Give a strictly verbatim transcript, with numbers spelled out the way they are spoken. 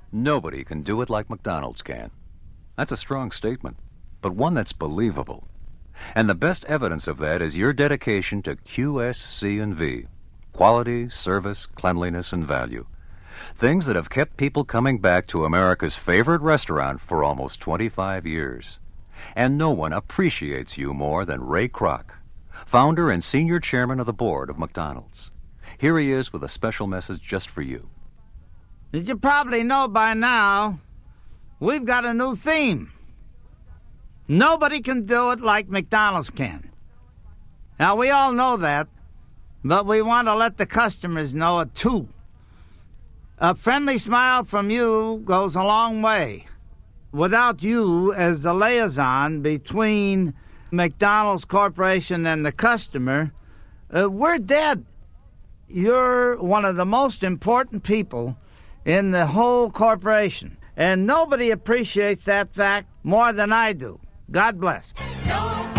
Nobody can do it like McDonald's can. That's a strong statement, but one that's believable. And the best evidence of that is your dedication to Q S C and V. Quality, service, cleanliness, and value. Things that have kept people coming back to America's favorite restaurant for almost twenty-five years. And no one appreciates you more than Ray Kroc, founder and senior chairman of the board of McDonald's. Here he is with a special message just for you. As you probably know by now, we've got a new theme. Nobody can do it like McDonald's can. Now, we all know that, but we want to let the customers know it too. A friendly smile from you goes a long way. Without you as the liaison between McDonald's Corporation and the customer, uh, we're dead. You're one of the most important people in the whole corporation, and nobody appreciates that fact more than I do. God bless.